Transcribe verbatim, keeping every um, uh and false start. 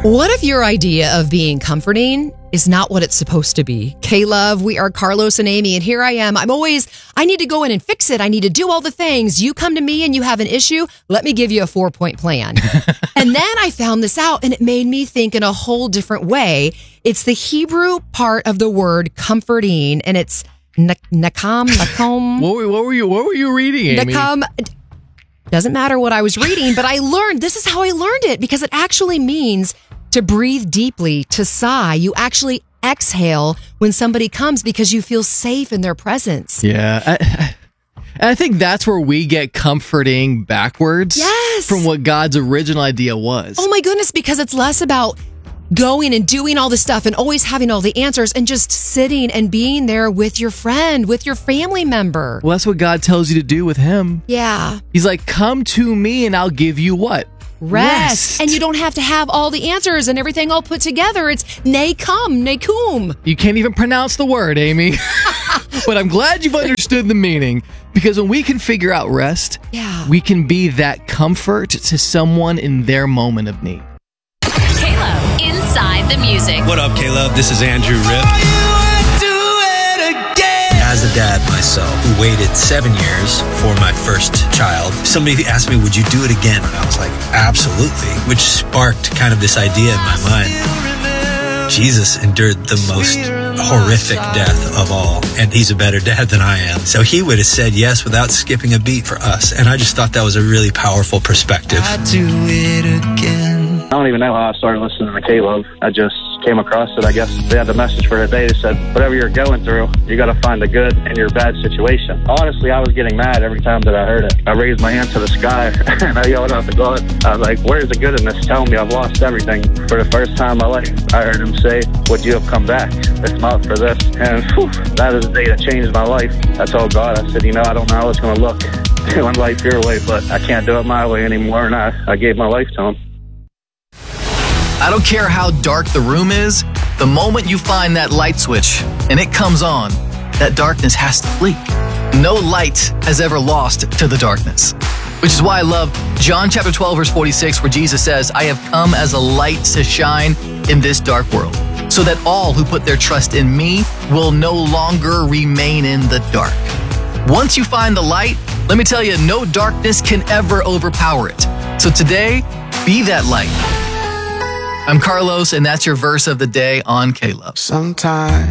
What if your idea of being comforting is not what it's supposed to be? K-Love, we are Carlos and Amy, and here I am. I'm always, I need to go in and fix it. I need to do all the things. You come to me and you have an issue, let me give you a four-point plan. And then I found this out, and it made me think in a whole different way. It's the Hebrew part of the word comforting, and it's nakam, nakom. What were, what were you, what were you reading, Amy? Nakam. Doesn't matter what I was reading, but I learned, this is how I learned it, because it actually means to breathe deeply, to sigh. You actually exhale when somebody comes because you feel safe in their presence. Yeah. I, I think that's where we get comforting backwards. Yes. From what God's original idea was. Oh my goodness, because it's less about going and doing all this stuff and always having all the answers and just sitting and being there with your friend, with your family member. Well, that's what God tells you to do with him. Yeah. He's like, come to me and I'll give you what? Rest. Rest. And you don't have to have all the answers and everything all put together. It's nakum, nakum. You can't even pronounce the word, Amy. But I'm glad you've understood the meaning, because when we can figure out rest, yeah, we can be that comfort to someone in their moment of need. K-Love, Inside the Music. What up, K-Love? This is Andrew Ripp. As a dad myself, who waited seven years for my first child, somebody asked me, would you do it again? And I was like, absolutely, which sparked kind of this idea in my mind. Jesus endured the most horrific death of all, and he's a better dad than I am. So he would have said yes without skipping a beat for us. And I just thought that was a really powerful perspective. I do it again. I don't even know how I started listening to K-Love. I just came across it. I guess they had the message for today. They said, whatever you're going through, you got to find the good in your bad situation. Honestly, I was getting mad every time that I heard it. I raised my hand to the sky and I yelled out to God. I was like, where's the good in this? Tell me I've lost everything. For the first time in my life, I heard him say, would you have come back if not for this? And whew, that is the day that changed my life. I told God, I said, you know, I don't know how it's going to look doing life your way, but I can't do it my way anymore. And I, I gave my life to him. I don't care how dark the room is, the moment you find that light switch and it comes on, that darkness has to flee. No light has ever lost to the darkness. Which is why I love John chapter twelve, verse forty-six, where Jesus says, I have come as a light to shine in this dark world, so that all who put their trust in me will no longer remain in the dark. Once you find the light, let me tell you, no darkness can ever overpower it. So today, be that light. I'm Carlos, and that's your verse of the day on K-Love. Sometimes